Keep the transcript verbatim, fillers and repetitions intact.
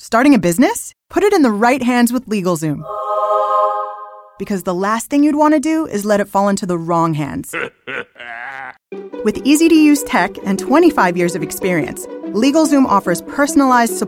Starting a business? Put it in the right hands with LegalZoom. Because the last thing you'd want to do is let it fall into the wrong hands. With easy-to-use tech and twenty-five years of experience, LegalZoom offers personalized support